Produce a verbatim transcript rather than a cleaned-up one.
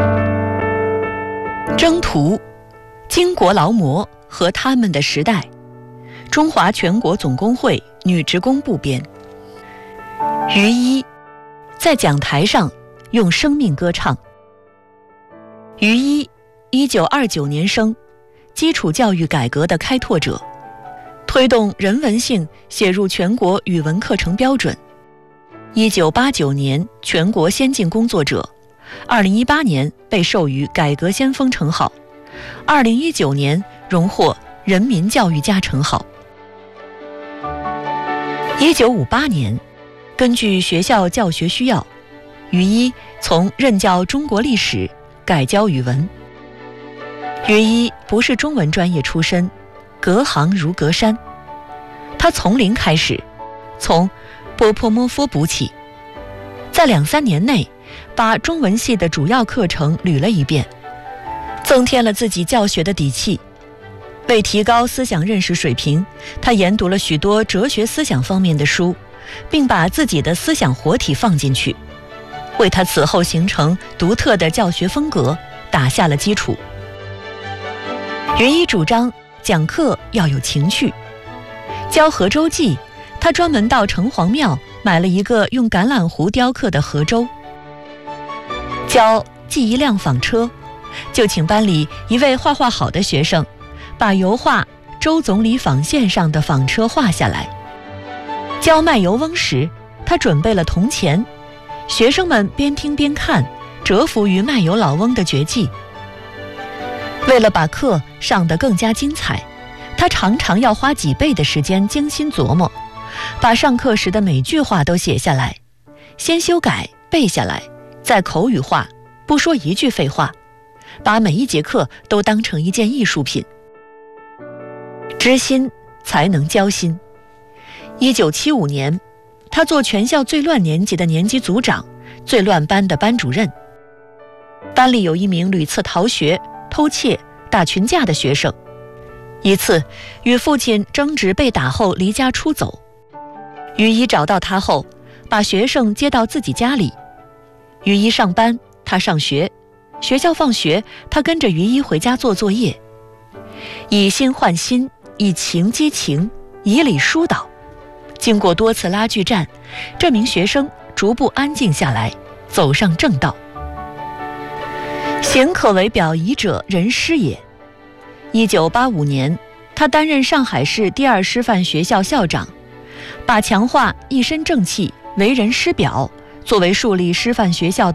征途，巾帼劳模和他们的时代，中华全国总工会女职工部编。于一在讲台上用生命歌唱。于一，一九二九年生，基础教育改革的开拓者，推动人文性写入全国语文课程标准。一九八九年全国先进工作者，二零一八年被授予改革先锋称号，二零一九年荣获人民教育家称号。一九五八年，根据学校教学需要，于一从任教中国历史改教语文。于一不是中文专业出身，隔行如隔山，他从零开始，从波泼摸佛补起，在两三年内把中文系的主要课程捋了一遍，增添了自己教学的底气。为提高思想认识水平，他研读了许多哲学思想方面的书，并把自己的思想活体放进去，为他此后形成独特的教学风格打下了基础。于一主张讲课要有情趣，教河舟记，他专门到城隍庙买了一个用橄榄核雕刻的河舟。教记一辆纺车，就请班里一位画画好的学生，把油画周总理纺线上的纺车画下来。教卖油翁时，他准备了铜钱，学生们边听边看，折服于卖油老翁的绝技。为了把课上得更加精彩，他常常要花几倍的时间精心琢磨，把上课时的每句话都写下来，先修改背下来，再口语化，不说一句废话，把每一节课都当成一件艺术品。知心才能交心。一九七五年，他做全校最乱年级的年级组长，最乱班的班主任。班里有一名屡次逃学、偷窃、打群架的学生，一次与父亲争执被打后离家出走。于一找到他后，把学生接到自己家里。于一上班，他上学，学校放学，他跟着于一回家做作业。以心换心，以情激情，以理疏导。经过多次拉锯战，这名学生逐步安静下来，走上正道。行可为表仪者，人师也。一九八五年，他担任上海市第二师范学校校长，把强化一身正气、为人师表作为树立师范学校